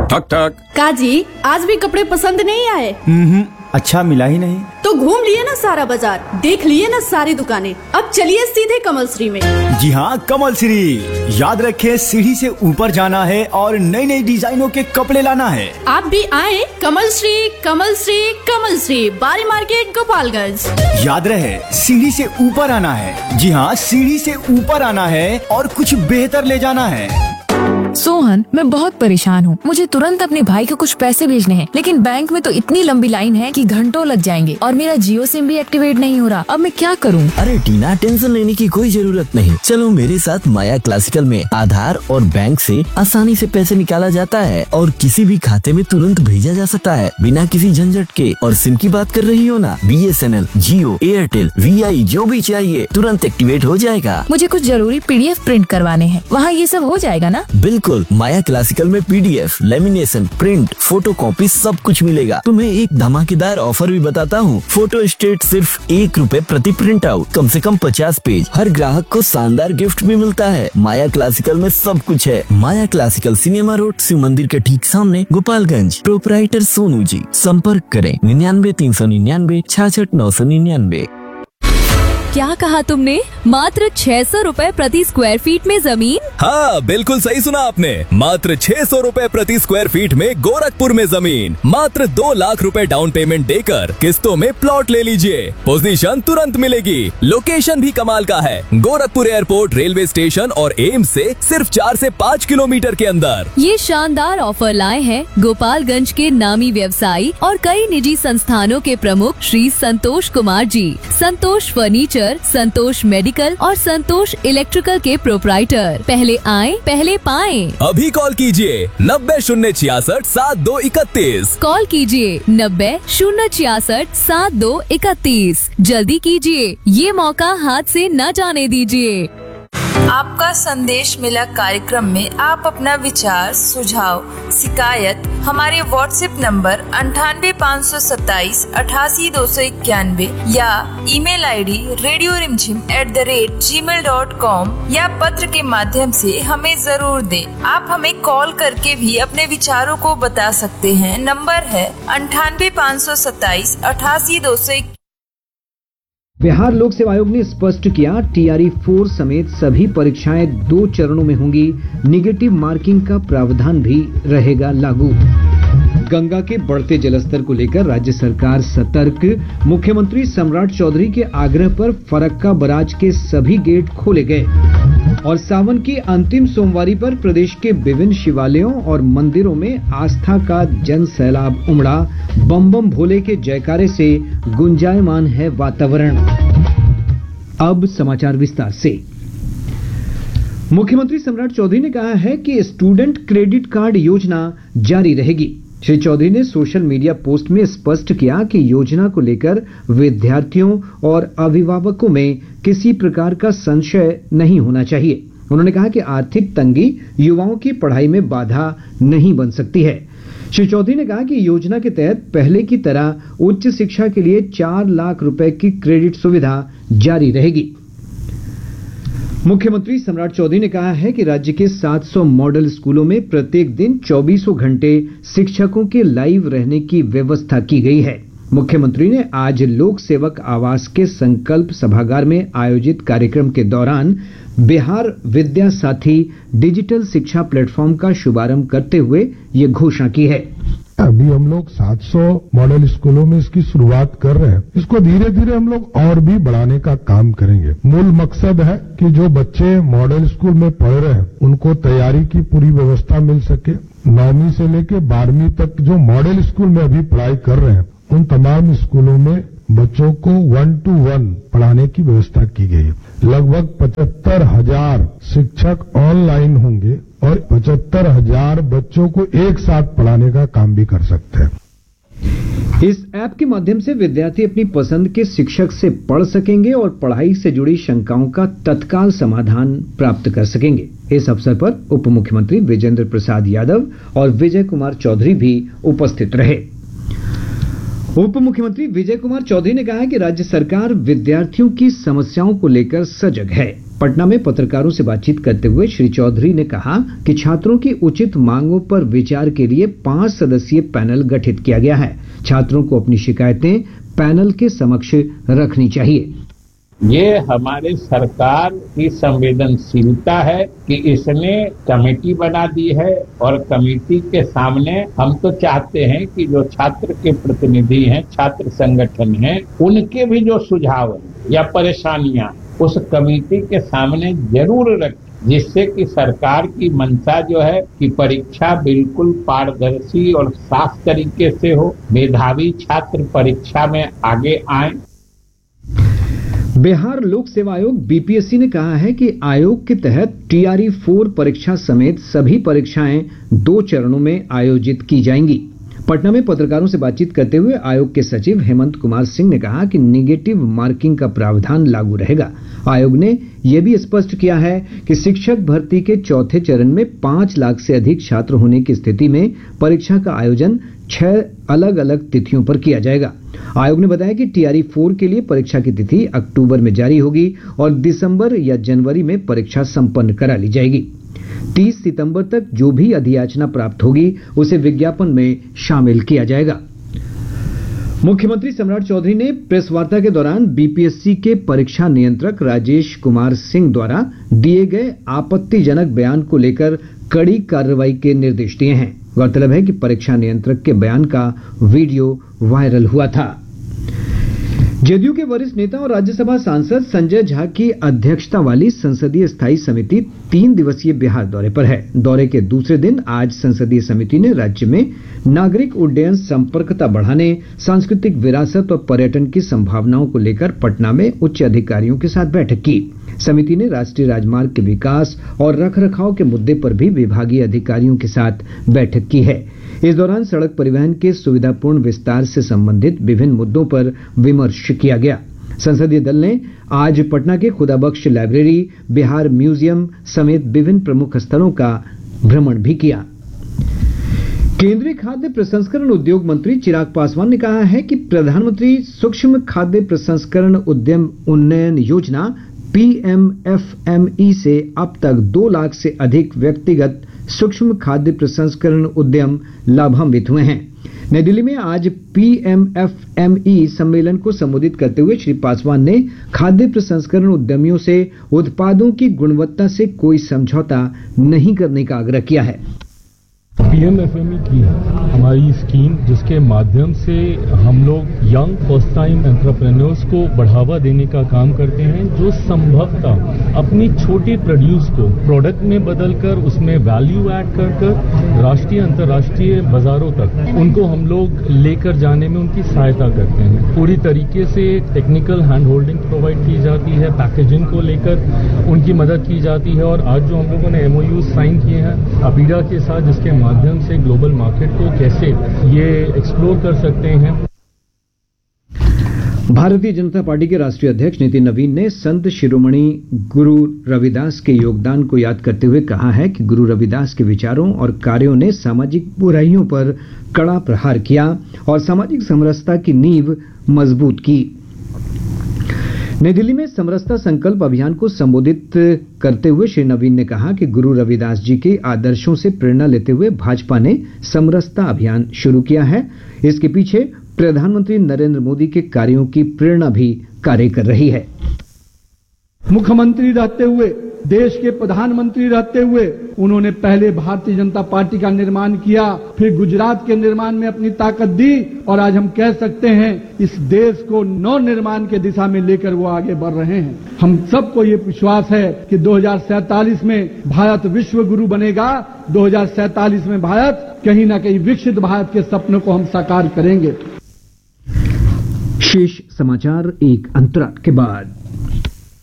ठक ठक। काजी, आज भी कपड़े पसंद नहीं आए? अच्छा मिला ही नहीं। तो घूम लिए ना सारा बाजार, देख लिए ना सारी दुकानें, अब चलिए सीधे कमल श्री में। जी हाँ, कमल श्री। याद रखें, सीढ़ी से ऊपर जाना है और नई नई डिजाइनों के कपड़े लाना है। आप भी आए कमल श्री, कमल श्री, कमल श्री, बारी मार्केट, गोपालगंज। याद रहे, सीढ़ी से ऊपर आना है। जी हाँ, सीढ़ी से ऊपर आना है और कुछ बेहतर ले जाना है। सोहन, मैं बहुत परेशान हूँ। मुझे तुरंत अपने भाई को कुछ पैसे भेजने हैं, लेकिन बैंक में तो इतनी लंबी लाइन है कि घंटों लग जाएंगे और मेरा जियो सिम भी एक्टिवेट नहीं हो रहा। अब मैं क्या करूँ? अरे टीना, टेंशन लेने की कोई जरूरत नहीं। चलो मेरे साथ माया क्लासिकल में आधार और बैंक से आसानी से पैसे निकाला जाता है और किसी भी खाते में तुरंत भेजा जा सकता है बिना किसी झंझट के। और सिम की बात कर रही हो ना, BSNL, जियो, एयरटेल, VI जो भी चाहिए तुरंत एक्टिवेट हो जाएगा। मुझे कुछ जरूरी PDF प्रिंट करवाने हैं, वहाँ ये सब हो जाएगा ना? बिल्कुल, माया क्लासिकल में PDF, lamination, print, photo copy सब कुछ मिलेगा। तुम्हें एक धमाकेदार ऑफर भी बताता हूँ। फोटो स्टेट सिर्फ ₹1 प्रति प्रिंट आउट, कम से कम 50 पेज। हर ग्राहक को शानदार गिफ्ट भी मिलता है। माया क्लासिकल में सब कुछ है। माया क्लासिकल, सिनेमा रोड, शिव मंदिर के ठीक सामने, गोपालगंज। प्रोपराइटर सोनू जी। संपर्क करें 99 399 66 999। क्या कहा तुमने? मात्र 600 रुपए प्रति स्क्वायर फीट में जमीन? हाँ, बिल्कुल सही सुना आपने। मात्र 600 रुपए प्रति स्क्वायर फीट में गोरखपुर में जमीन। मात्र 2 लाख रुपए डाउन पेमेंट देकर किस्तों में प्लॉट ले लीजिए। पोजीशन तुरंत मिलेगी। लोकेशन भी कमाल का है। गोरखपुर एयरपोर्ट, रेलवे स्टेशन और एम्स से सिर्फ 4 से 5 किलोमीटर के अंदर। ये शानदार ऑफर लाए हैं गोपालगंज के नामी व्यवसायी और कई निजी संस्थानों के प्रमुख श्री संतोष कुमार जी। संतोष फर्नीचर, संतोष मेडिकल और संतोष इलेक्ट्रिकल के प्रोपराइटर। पहले आएं, पहले पाएं। अभी कॉल कीजिए 90 066 7231। कॉल कीजिए 90 066 7231। जल्दी कीजिए, ये मौका हाथ से न जाने दीजिए। आपका संदेश मिला कार्यक्रम में आप अपना विचार, सुझाव, शिकायत हमारे व्हाट्सएप नंबर 98 527 88 291 या ईमेल ID radiorimjim@gmail.com या पत्र के माध्यम से हमें जरूर दें। आप हमें कॉल करके भी अपने विचारों को बता सकते हैं। नंबर है 98 527 88 291। बिहार लोक सेवा आयोग ने स्पष्ट किया, TRE 4 समेत सभी परीक्षाएं 2 चरणों में होंगी। निगेटिव मार्किंग का प्रावधान भी रहेगा लागू। गंगा के बढ़ते जलस्तर को लेकर राज्य सरकार सतर्क। मुख्यमंत्री सम्राट चौधरी के आग्रह पर फरक्का बराज के सभी गेट खोले गए। और सावन की अंतिम सोमवारी पर प्रदेश के विभिन्न शिवालयों और मंदिरों में आस्था का जन सैलाब उमड़ा। बम बम भोले के जयकारे से गुंजायमान है वातावरण। अब समाचार विस्तार से। मुख्यमंत्री सम्राट चौधरी ने कहा है कि स्टूडेंट क्रेडिट कार्ड योजना जारी रहेगी। श्री चौधरी ने सोशल मीडिया पोस्ट में स्पष्ट किया कि योजना को लेकर विद्यार्थियों और अभिभावकों में किसी प्रकार का संशय नहीं होना चाहिए। उन्होंने कहा कि आर्थिक तंगी युवाओं की पढ़ाई में बाधा नहीं बन सकती है। श्री चौधरी ने कहा कि योजना के तहत पहले की तरह उच्च शिक्षा के लिए 4 लाख रुपए की क्रेडिट सुविधा जारी रहेगी। मुख्यमंत्री सम्राट चौधरी ने कहा है कि राज्य के 700 मॉडल स्कूलों में प्रत्येक दिन 24 घंटे शिक्षकों के लाइव रहने की व्यवस्था की गई है। मुख्यमंत्री ने आज लोक सेवक आवास के संकल्प सभागार में आयोजित कार्यक्रम के दौरान बिहार विद्या साथी डिजिटल शिक्षा प्लेटफॉर्म का शुभारंभ करते हुए ये घोषणा की है। अभी हम लोग 700 मॉडल स्कूलों में इसकी शुरुआत कर रहे हैं। इसको धीरे धीरे हम लोग और भी बढ़ाने का काम करेंगे। मूल मकसद है कि जो बच्चे मॉडल स्कूल में पढ़ रहे हैं उनको तैयारी की पूरी व्यवस्था मिल सके। 9वीं से लेकर 12वीं तक जो मॉडल स्कूल में अभी पढ़ाई कर रहे हैं उन तमाम स्कूलों में बच्चों को 1-to-1 पढ़ाने की व्यवस्था की गई है। लगभग 75,000 शिक्षक ऑनलाइन होंगे और 75,000 बच्चों को एक साथ पढ़ाने का काम भी कर सकते हैं। इस ऐप के माध्यम से विद्यार्थी अपनी पसंद के शिक्षक से पढ़ सकेंगे और पढ़ाई से जुड़ी शंकाओं का तत्काल समाधान प्राप्त कर सकेंगे। इस अवसर पर उप मुख्यमंत्री विजेंद्र प्रसाद यादव और विजय कुमार चौधरी भी उपस्थित रहे। उप मुख्यमंत्री विजय कुमार चौधरी ने कहा कि राज्य सरकार विद्यार्थियों की समस्याओं को लेकर सजग है। पटना में पत्रकारों से बातचीत करते हुए श्री चौधरी ने कहा कि छात्रों की उचित मांगों पर विचार के लिए 5 सदस्यीय पैनल गठित किया गया है। छात्रों को अपनी शिकायतें पैनल के समक्ष रखनी चाहिए। ये हमारे सरकार की संवेदनशीलता है कि इसने कमेटी बना दी है और कमेटी के सामने हम तो चाहते हैं कि जो छात्र के प्रतिनिधि हैं, छात्र संगठन हैं, उनके भी जो सुझाव हैं या परेशानियां उस कमेटी के सामने जरूर रखें, जिससे कि सरकार की मंशा जो है कि परीक्षा बिल्कुल पारदर्शी और साफ तरीके से हो, मेधावी छात्र परीक्षा में आगे आए। बिहार लोक सेवा आयोग बीपीएससी ने कहा है कि आयोग के तहत टीआरई 4 परीक्षा समेत सभी परीक्षाएं 2 चरणों में आयोजित की जाएंगी। पटना में पत्रकारों से बातचीत करते हुए आयोग के सचिव हेमंत कुमार सिंह ने कहा कि निगेटिव मार्किंग का प्रावधान लागू रहेगा। आयोग ने यह भी स्पष्ट किया है कि शिक्षक भर्ती के चौथे चरण में 5 लाख से अधिक छात्र होने की स्थिति में परीक्षा का आयोजन 6 अलग अलग तिथियों पर किया जाएगा। आयोग ने बताया कि टीआरई 4 के लिए परीक्षा की तिथि अक्टूबर में जारी होगी और दिसंबर या जनवरी में परीक्षा संपन्न करा ली जाएगी। 30 सितंबर तक जो भी अधियाचना प्राप्त होगी उसे विज्ञापन में शामिल किया जाएगा। मुख्यमंत्री सम्राट चौधरी ने प्रेस वार्ता के दौरान बीपीएससी के परीक्षा नियंत्रक राजेश कुमार सिंह द्वारा दिए गए आपत्तिजनक बयान को लेकर कड़ी कार्रवाई के निर्देश दिए हैं। गौरतलब है कि परीक्षा नियंत्रक के बयान का वीडियो वायरल हुआ था। जदयू के वरिष्ठ नेता और राज्यसभा सांसद संजय झा की अध्यक्षता वाली संसदीय स्थायी समिति 3 दिवसीय बिहार दौरे पर है। दौरे के दूसरे दिन आज संसदीय समिति ने राज्य में नागरिक उड्डयन संपर्कता बढ़ाने, सांस्कृतिक विरासत और पर्यटन की संभावनाओं को लेकर पटना में उच्च अधिकारियों के साथ बैठक की। समिति ने राष्ट्रीय राजमार्ग के विकास और रखरखाव के मुद्दे पर भी विभागीय अधिकारियों के साथ बैठक की है। इस दौरान सड़क परिवहन के सुविधापूर्ण विस्तार से संबंधित विभिन्न मुद्दों पर विमर्श किया गया। संसदीय दल ने आज पटना के खुदाबख्श लाइब्रेरी, बिहार म्यूजियम समेत विभिन्न प्रमुख स्थलों का भ्रमण भी किया। केंद्रीय खाद्य प्रसंस्करण उद्योग मंत्री चिराग पासवान ने कहा है कि प्रधानमंत्री सूक्ष्म खाद्य प्रसंस्करण उद्यम उन्नयन योजना पीएमएफएमई से अब तक 2 लाख से अधिक व्यक्तिगत सूक्ष्म खाद्य प्रसंस्करण उद्यम लाभान्वित हुए हैं। नई दिल्ली में आज पीएमएफएमई सम्मेलन को संबोधित करते हुए श्री पासवान ने खाद्य प्रसंस्करण उद्यमियों से उत्पादों की गुणवत्ता से कोई समझौता नहीं करने का आग्रह किया है। पीएमएफएमई की हमारी स्कीम, जिसके माध्यम से हम लोग यंग फर्स्ट टाइम एंटरप्रेन्योर्स को बढ़ावा देने का काम करते हैं, जो संभवतः अपनी छोटे प्रोड्यूस को प्रोडक्ट में बदलकर उसमें वैल्यू ऐड कर राष्ट्रीय अंतर्राष्ट्रीय बाजारों तक उनको हम लोग लेकर जाने में उनकी सहायता करते हैं। पूरी तरीके से टेक्निकल हैंड होल्डिंग प्रोवाइड की जाती है, पैकेजिंग को लेकर उनकी मदद की जाती है और आज जो हम लोगों ने एमओयू साइन किए हैं अपीडा के साथ, जिसके माध्यम से ग्लोबल मार्केट को कैसे ये एक्सप्लोर कर सकते हैं। भारतीय जनता पार्टी के राष्ट्रीय अध्यक्ष नितिन नवीन ने संत शिरोमणि गुरु रविदास के योगदान को याद करते हुए कहा है कि गुरु रविदास के विचारों और कार्यों ने सामाजिक बुराइयों पर कड़ा प्रहार किया और सामाजिक समरसता की नींव मजबूत की। नई दिल्ली में समरसता संकल्प अभियान को संबोधित करते हुए श्री नवीन ने कहा कि गुरु रविदास जी के आदर्शों से प्रेरणा लेते हुए भाजपा ने समरसता अभियान शुरू किया है। इसके पीछे प्रधानमंत्री नरेंद्र मोदी के कार्यों की प्रेरणा भी कार्य कर रही है। मुख्यमंत्री रहते हुए, देश के प्रधानमंत्री रहते हुए उन्होंने पहले भारतीय जनता पार्टी का निर्माण किया, फिर गुजरात के निर्माण में अपनी ताकत दी और आज हम कह सकते हैं इस देश को नव निर्माण के दिशा में लेकर वो आगे बढ़ रहे हैं। हम सबको ये विश्वास है कि 2047 में भारत विश्व गुरु बनेगा। 2047 में भारत कहीं ना कहीं विकसित भारत के सपनों को हम साकार करेंगे। शेष समाचार एक अंतराल के बाद।